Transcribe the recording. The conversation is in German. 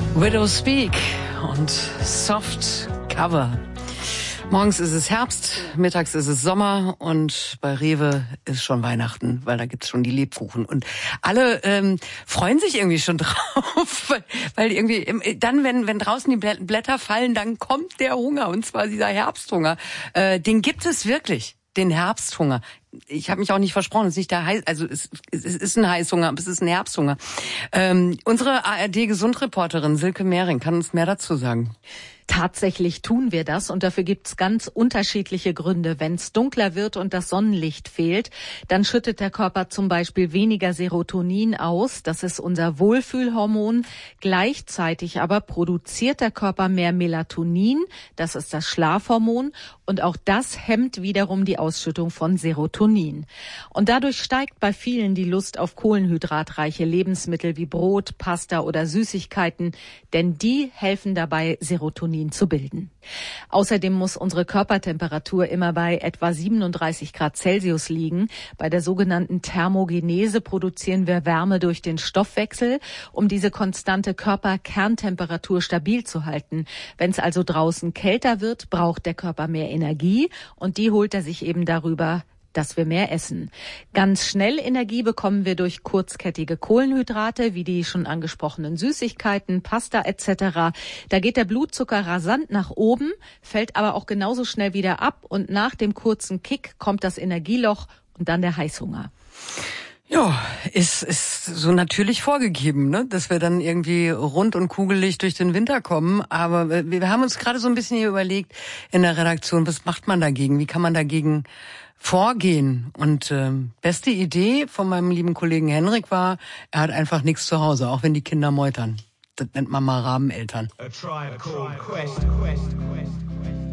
Widow Speak und Soft Cover. Morgens ist es Herbst, mittags ist es Sommer und bei Rewe ist schon Weihnachten, weil da gibt's schon die Lebkuchen. Und alle freuen sich irgendwie schon drauf, weil irgendwie dann, wenn draußen die Blätter fallen, dann kommt der Hunger, und zwar dieser Herbsthunger. Den gibt es wirklich, den Herbsthunger. Ich habe mich auch nicht versprochen, es ist nicht der es ist ein Heißhunger, aber es ist ein Herbsthunger. Unsere ARD-Gesundreporterin Silke Mehring kann uns mehr dazu sagen. Tatsächlich tun wir das, und dafür gibt's ganz unterschiedliche Gründe. Wenn es dunkler wird und das Sonnenlicht fehlt, dann schüttet der Körper zum Beispiel weniger Serotonin aus. Das ist unser Wohlfühlhormon. Gleichzeitig aber produziert der Körper mehr Melatonin. Das ist das Schlafhormon. Und auch das hemmt wiederum die Ausschüttung von Serotonin. Und dadurch steigt bei vielen die Lust auf kohlenhydratreiche Lebensmittel wie Brot, Pasta oder Süßigkeiten, denn die helfen dabei, Serotonin zu bilden. Außerdem muss unsere Körpertemperatur immer bei etwa 37 Grad Celsius liegen. Bei der sogenannten Thermogenese produzieren wir Wärme durch den Stoffwechsel, um diese konstante Körperkerntemperatur stabil zu halten. Wenn es also draußen kälter wird, braucht der Körper mehr Energie, und die holt er sich eben darüber, dass wir mehr essen. Ganz schnell Energie bekommen wir durch kurzkettige Kohlenhydrate, wie die schon angesprochenen Süßigkeiten, Pasta etc. Da geht der Blutzucker rasant nach oben, fällt aber auch genauso schnell wieder ab, und nach dem kurzen Kick kommt das Energieloch und dann der Heißhunger. Ja, ist so natürlich vorgegeben, ne, dass wir dann irgendwie rund und kugelig durch den Winter kommen. Aber wir haben uns gerade so ein bisschen hier überlegt in der Redaktion, was macht man dagegen? Wie kann man dagegen vorgehen? Und beste Idee von meinem lieben Kollegen Henrik war, er hat einfach nichts zu Hause, auch wenn die Kinder meutern. Das nennt man mal Rabeneltern. A Tribe Called Quest.